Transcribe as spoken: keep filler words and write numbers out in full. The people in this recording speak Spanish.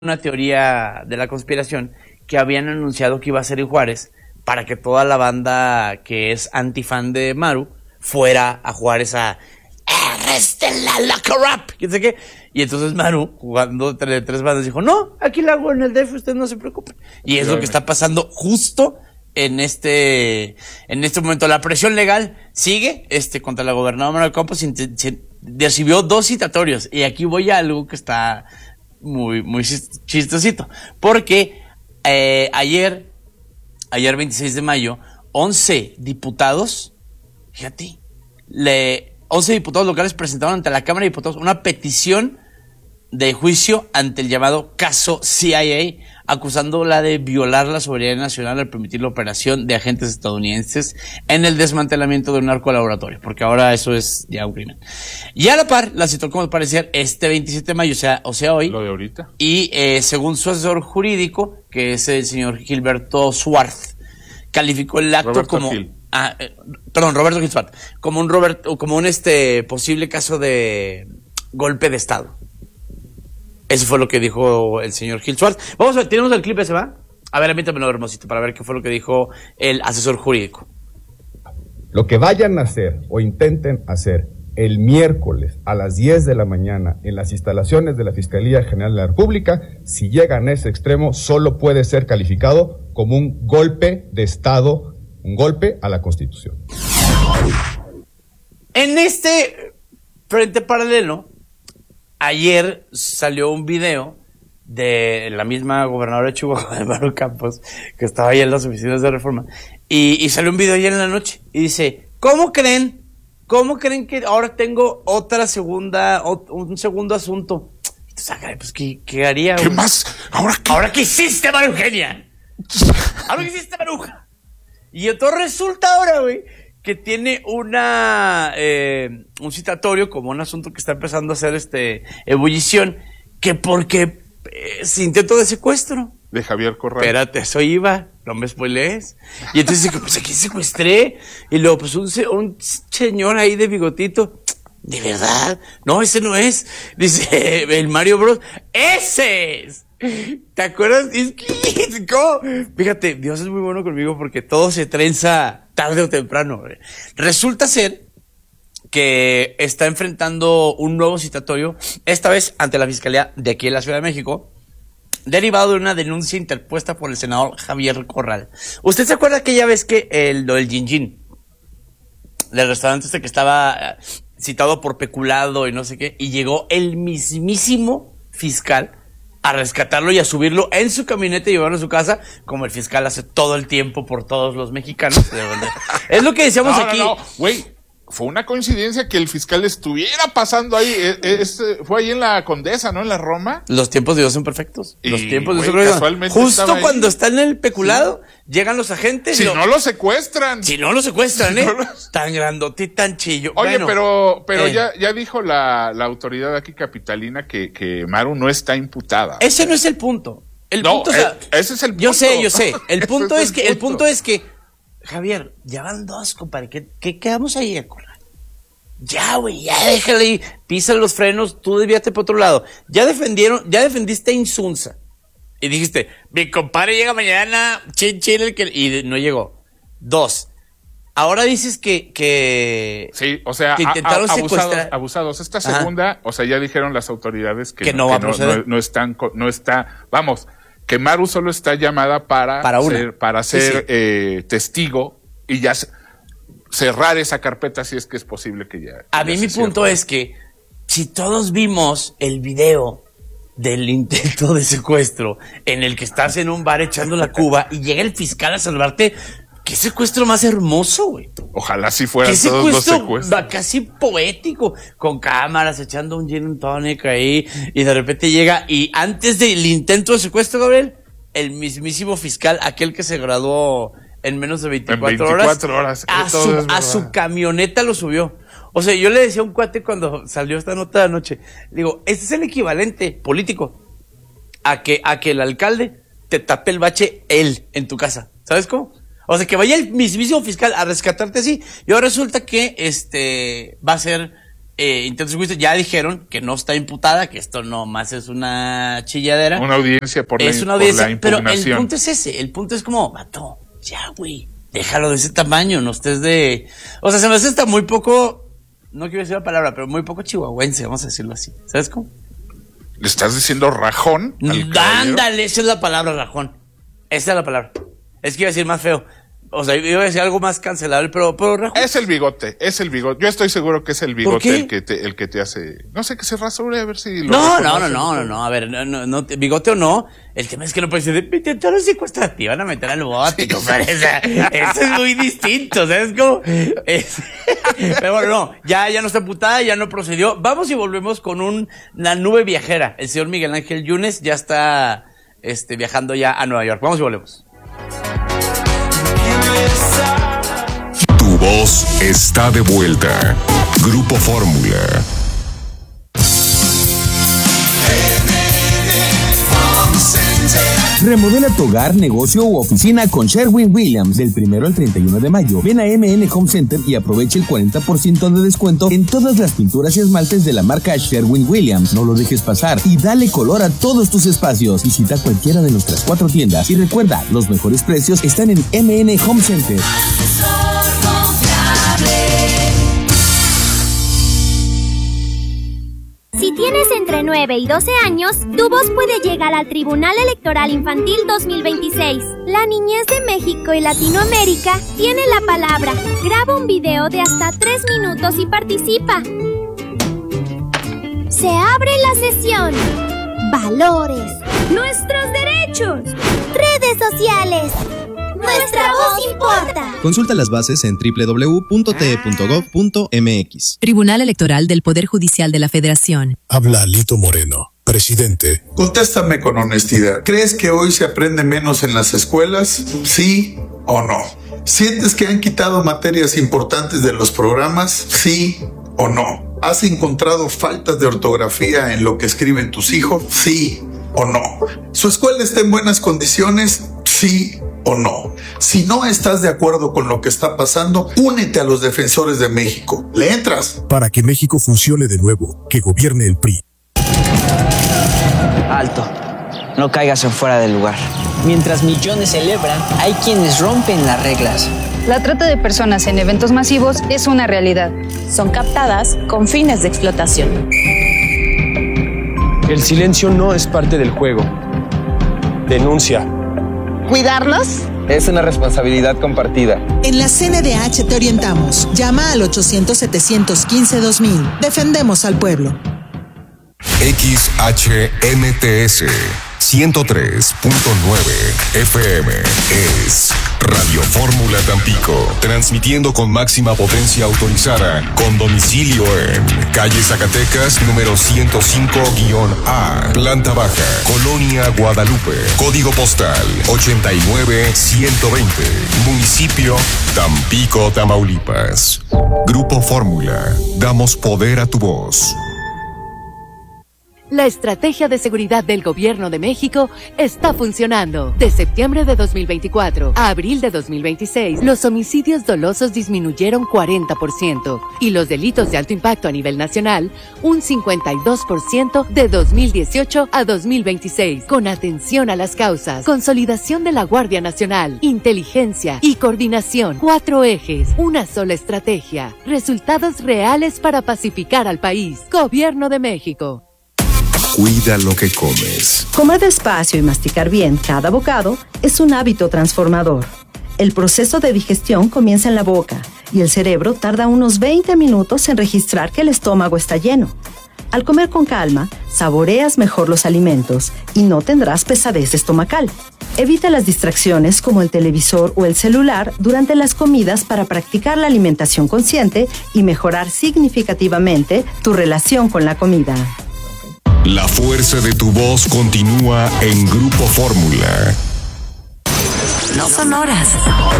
una teoría de la conspiración que habían anunciado que iba a ser en Juárez para que toda la banda que es antifan de Maru fuera a Juárez a ¡Arréstenla, lock her up! ¿Quién sé qué? Y entonces Maru, jugando entre tres bandas, dijo, no, aquí la hago en el D F, usted no se preocupe. Y es lo que está pasando justo en este en este momento. La presión legal sigue este contra la gobernadora Manuel Campos. Recibió dos citatorios. Y aquí voy a algo que está muy, muy chistosito. Porque eh, ayer, ayer veintiséis de mayo, once diputados, fíjate, le, once diputados locales presentaron ante la Cámara de Diputados una petición de juicio ante el llamado caso C I A, acusándola de violar la soberanía nacional al permitir la operación de agentes estadounidenses en el desmantelamiento de un narcolaboratorio, porque ahora eso es ya un crimen. Y a la par, la citó como parecer este veintisiete de mayo, o sea, o sea hoy. Lo de ahorita. Y eh, según su asesor jurídico, que es el señor Gilberto Suárez, calificó el acto Roberto como... Gil. Ah, eh, perdón, Roberto Gil Suárez, como un, Robert, como un este posible caso de golpe de Estado. Eso fue lo que dijo el señor Gil Suárez. Vamos a ver, ¿tenemos el clip ese, va? A ver, amítamelo, hermosito, para ver qué fue lo que dijo el asesor jurídico. Lo que vayan a hacer o intenten hacer el miércoles a las diez de la mañana en las instalaciones de la Fiscalía General de la República, si llegan a ese extremo, solo puede ser calificado como un golpe de Estado, un golpe a la Constitución. En este frente paralelo, ayer salió un video de la misma gobernadora de Chihuahua, de Manuel Campos, que estaba ahí en las oficinas de Reforma, y, y salió un video ayer en la noche, y dice, ¿cómo creen? ¿Cómo creen que ahora tengo otra segunda, ot, un segundo asunto? Entonces, pues, ¿qué, qué haría? ¿Qué güey? más? ¿Ahora qué? ¿Ahora qué hiciste, María Eugenia? ¿Ahora qué hiciste, Maruja? Y entonces resulta ahora, güey, que tiene una eh, un citatorio como un asunto que está empezando a hacer este ebullición, que porque eh, es intento de secuestro. De Javier Corral. Espérate, eso iba, no me spoilees. Y entonces dice, pues aquí secuestré. Y luego, pues un, un señor ahí de bigotito. ¿De verdad? No, ese no es. Dice el Mario Bros. ¡Ese es! ¿Te acuerdas? Es que, ¿cómo? Fíjate, Dios es muy bueno conmigo porque todo se trenza tarde o temprano. Resulta ser que está enfrentando un nuevo citatorio, esta vez ante la Fiscalía de aquí en la Ciudad de México, derivado de una denuncia interpuesta por el senador Javier Corral. ¿Usted se acuerda aquella vez que el, lo del Gin Gin, del restaurante este que estaba citado por peculado y no sé qué, y llegó el mismísimo fiscal a rescatarlo y a subirlo en su camioneta y llevarlo a su casa, como el fiscal hace todo el tiempo por todos los mexicanos? Es lo que decíamos no, aquí. No, no, güey, fue una coincidencia que el fiscal estuviera pasando ahí. Es, es, fue ahí en la Condesa, ¿no? En la Roma. Los tiempos de Dios son perfectos. Los y, tiempos de Dios güey, son perfectos. Justo cuando está en el peculado, sí, llegan los agentes. Si lo, no lo secuestran. Si no lo secuestran, si ¿eh? no lo... Tan grandote y tan chillo. Oye, bueno, pero pero eh. ya ya dijo la, la autoridad aquí capitalina que, que Maru no está imputada. Ese no es el punto. El no, punto, o sea, eh, ese es el punto. Yo sé, yo sé. El punto es, es es que, punto. el punto es que, Javier, ya van dos, compadre. ¿Qué, qué quedamos ahí a correr? Ya, güey, ya déjale ahí, pisa los frenos, tú desvíate por otro lado. Ya defendieron, ya defendiste a Insunza. Y dijiste, mi compadre llega mañana, chin, chin, el que... Y no llegó. Dos. Ahora dices que... que sí, o sea, que intentaron a, a, abusados, secuestrar. abusados. Esta segunda, ajá, o sea, ya dijeron las autoridades que, que no, no, va que a proceder. no, no, no están, no está, vamos, que Maru solo está llamada para, para ser, para ser sí, sí. Eh, testigo y ya se, cerrar esa carpeta si es que es posible que ya... A ya mí mi punto cierre. es que si todos vimos el video del intento de secuestro en el que estás en un bar echando la cuba y llega el fiscal a salvarte, ¿qué secuestro más hermoso, güey? Ojalá si fueran ¿Qué todos los secuestro secuestros. Casi poético, con cámaras, echando un gin and tonic ahí, y de repente llega, y antes del intento de secuestro, Gabriel, el mismísimo fiscal, aquel que se graduó en menos de veinticuatro, en veinticuatro horas, horas a, su, a su camioneta lo subió. O sea, yo le decía a un cuate cuando salió esta nota de anoche, digo, este es el equivalente político a que, a que el alcalde te tape el bache él en tu casa. ¿Sabes cómo? O sea, que vaya el mismísimo fiscal a rescatarte así. Y ahora resulta que este va a ser eh, intentos de juicio, ya dijeron que no está imputada, que esto no más es una chilladera. Una audiencia por, es la, una audiencia, por la pero impugnación. el punto es ese, el punto es como, vato, ya, güey, déjalo de ese tamaño, no estés de... O sea, se me hace está muy poco, no quiero decir la palabra, pero muy poco chihuahuense, vamos a decirlo así, ¿sabes cómo? ¿Le estás diciendo rajón al caballero? Ándale, esa es la palabra, rajón. Esa es la palabra. Es que iba a decir más feo. O sea, iba a decir algo más cancelable, pero, pero rajón. Es el bigote, es el bigote. Yo estoy seguro que es el ¿Por qué? bigote el que te, el que te hace... No sé, que se rasure a ver si lo No, no, no, reconoce. no, no, no, a ver, no, no, no, bigote o no, el tema es que no puede ser de intentaron secuestrar, te iban a meter al bote, compadre, o sea, eso es muy distinto, ¿sabes cómo? Es, pero bueno, no, ya, ya no está putada, ya no procedió. Vamos y volvemos con un, una nube viajera. El señor Miguel Ángel Yunes ya está, este, viajando ya a Nueva York. Vamos y volvemos. Tu voz está de vuelta. Grupo Fórmula. Remodela tu hogar, negocio u oficina con Sherwin-Williams. Del primero al treinta y uno de mayo. Ven a M N Home Center y aprovecha el cuarenta por ciento de descuento en todas las pinturas y esmaltes de la marca Sherwin-Williams. No lo dejes pasar y dale color a todos tus espacios. Visita cualquiera de nuestras cuatro tiendas y recuerda, los mejores precios están en M N Home Center. Si tienes entre nueve y doce años, tu voz puede llegar al Tribunal Electoral Infantil dos mil veintiséis. La niñez de México y Latinoamérica tiene la palabra. Graba un video de hasta tres minutos y participa. Se abre la sesión. Valores. Nuestros derechos. Redes sociales. Nuestra voz importa. Consulta las bases en doble u doble u doble u punto t e punto gov punto m x. Tribunal Electoral del Poder Judicial de la Federación. Habla Alito Moreno, presidente. Contéstame con honestidad. ¿Crees que hoy se aprende menos en las escuelas? ¿Sí o no? ¿Sientes que han quitado materias importantes de los programas? ¿Sí o no? ¿Has encontrado faltas de ortografía en lo que escriben tus hijos? ¿Sí o no? ¿Su escuela está en buenas condiciones? ¿Sí o no? Si no estás de acuerdo con lo que está pasando, únete a los defensores de México. ¿Le entras? Para que México funcione de nuevo, que gobierne el P R I. Alto. No caigas en fuera del lugar. Mientras millones celebran, hay quienes rompen las reglas. La trata de personas en eventos masivos es una realidad. Son captadas con fines de explotación. El silencio no es parte del juego. Denuncia. ¿Cuidarlos? Es una responsabilidad compartida. En la C N D H te orientamos. Llama al ochocientos, setecientos quince, dos mil. Defendemos al pueblo. X H M T S ciento tres punto nueve F M es Radio Fórmula Tampico, transmitiendo con máxima potencia autorizada, con domicilio en calle Zacatecas número ciento cinco A, planta baja, Colonia Guadalupe, código postal ochenta y nueve ciento veinte, municipio Tampico, Tamaulipas. Grupo Fórmula, damos poder a tu voz. La estrategia de seguridad del Gobierno de México está funcionando. De septiembre de dos mil veinticuatro a abril de dos mil veintiséis, los homicidios dolosos disminuyeron cuarenta por ciento y los delitos de alto impacto a nivel nacional un cincuenta y dos por ciento de dos mil dieciocho a dos mil veintiséis. Con atención a las causas, consolidación de la Guardia Nacional, inteligencia y coordinación. Cuatro ejes, una sola estrategia. Resultados reales para pacificar al país. Gobierno de México. Cuida lo que comes. Comer despacio y masticar bien cada bocado es un hábito transformador. El proceso de digestión comienza en la boca y el cerebro tarda unos veinte minutos en registrar que el estómago está lleno. Al comer con calma, saboreas mejor los alimentos y no tendrás pesadez estomacal. Evita las distracciones como el televisor o el celular durante las comidas para practicar la alimentación consciente y mejorar significativamente tu relación con la comida. La fuerza de tu voz continúa en Grupo Fórmula. No son horas,